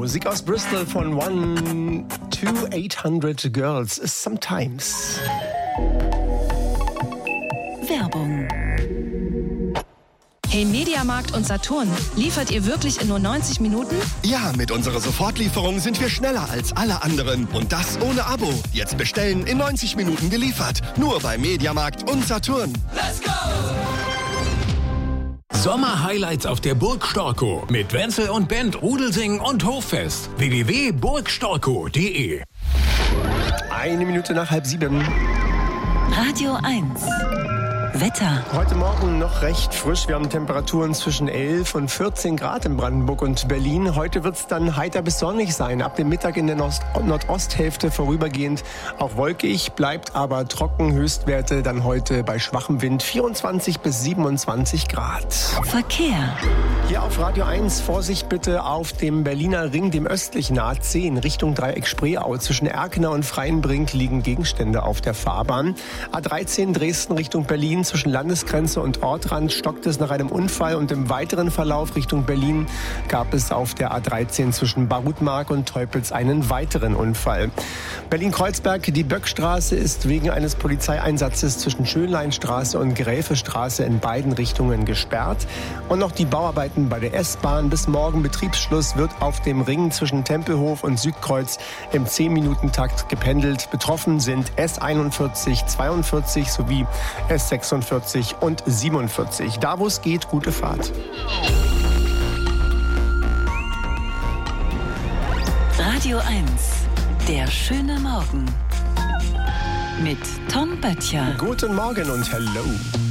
Musik aus Bristol von 1-800 Girls. Sometimes. Werbung. Hey Mediamarkt und Saturn, liefert ihr wirklich in nur 90 Minuten? Ja, mit unserer Sofortlieferung sind wir schneller als alle anderen. Und das ohne Abo. Jetzt bestellen, in 90 Minuten geliefert. Nur bei Mediamarkt und Saturn. Let's go! Sommer-Highlights auf der Burg Storkow mit Wenzel und Band, Rudelsingen und Hoffest. www.burgstorkow.de. 1 Minute nach 6:30. Radio 1. Wetter. Heute Morgen noch recht frisch. Wir haben Temperaturen zwischen 11 und 14 Grad in Brandenburg und Berlin. Heute wird es dann heiter bis sonnig sein. Ab dem Mittag in der Nordosthälfte vorübergehend auch wolkig, bleibt aber trocken. Höchstwerte dann heute bei schwachem Wind 24 bis 27 Grad. Verkehr. Hier auf Radio 1 Vorsicht bitte auf dem Berliner Ring, dem östlichen A10 Richtung Dreieck Spreeau. Zwischen Erkener und Freienbrink liegen Gegenstände auf der Fahrbahn. A13 Dresden Richtung Berlin. Zwischen Landesgrenze und Ortrand stockt es nach einem Unfall und im weiteren Verlauf Richtung Berlin gab es auf der A13 zwischen Barutmark und Teupitz einen weiteren Unfall. Berlin-Kreuzberg, die Böckstraße ist wegen eines Polizeieinsatzes zwischen Schönleinstraße und Gräfestraße in beiden Richtungen gesperrt. Und noch die Bauarbeiten bei der S-Bahn. Bis morgen Betriebsschluss wird auf dem Ring zwischen Tempelhof und Südkreuz im 10-Minuten-Takt gependelt. Betroffen sind S41, 42 sowie S46 und 47. Da, wo es geht, gute Fahrt. Radio 1. Der schöne Morgen. Mit Tom Böttcher. Guten Morgen und hello.